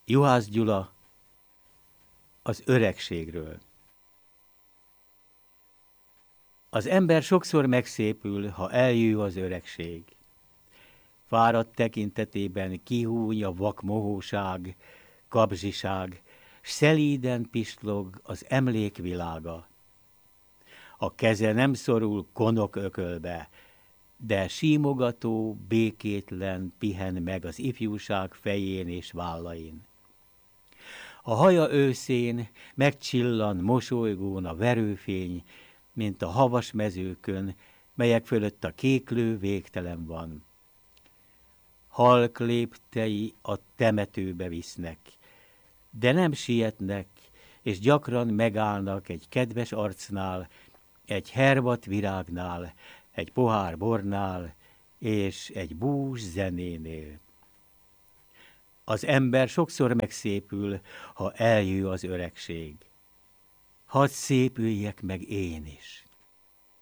Juhász Gyula az öregségről. Az ember sokszor megszépül, ha eljő az öregség. Fáradt tekintetében kihúny a vak mohóság, kabzsiság, s szelíden pislog az emlék világa. A keze nem szorul konok ökölbe, de símogató, békétlen pihen meg az ifjúság fején és vállain. A haja őszén megcsillan mosolygón a verőfény, mint a havas mezőkön, melyek fölött a kéklő végtelen van. Halk léptei a temetőbe visznek, de nem sietnek, és gyakran megállnak egy kedves arcnál, egy hervat virágnál, egy pohár bornál, és egy bús zenénél. Az ember sokszor megszépül, ha eljő az öregség. Hadd szépüljek meg én is.